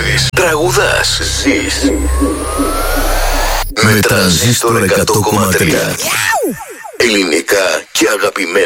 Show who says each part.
Speaker 1: Ξέρεις, τραγουδάς, ζεις. Με Τρανζίστορ 100,3. Ελληνικά και αγαπημένα.